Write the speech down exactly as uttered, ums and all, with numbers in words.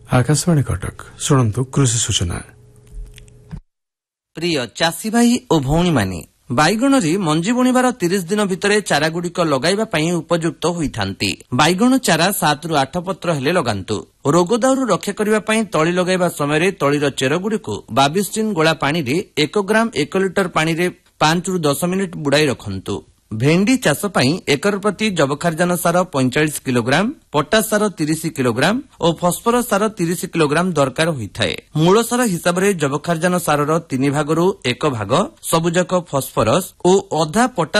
आकाशवाणी कटक शुणु कृषि सूचना। प्रिय चाषी भाई और भौणी माने बैगणरी मंजी बुणिबार तीस दिन भितर चारागुड़िक लगाइबा पई उपयुक्त होइथांती। बैगण चारा सात रु आठ पत्र हेले लगांतु। रोगदाउरु रक्षा करिबा पई तळी लगाइबा समय तळीर चेरगुड़िक बाबिस्टिन गोला पानी रे एक ग्राम एक लिटर पानी रे पांच रु दस मिनिट बुड़ाई रखंतु। भेंडी चाष पई एकर प्रति जबखारजान सार पैंतालीस किलोग्राम, पटास सार तीस किलोग्राम और फस्फरस सार तीस किलोग्राम दरकार होइथाय। मूल सार हिसाब रे जबखारजान सारर तीन भागरु एक भाग, सबुजाक फस्फरस और अधा पटास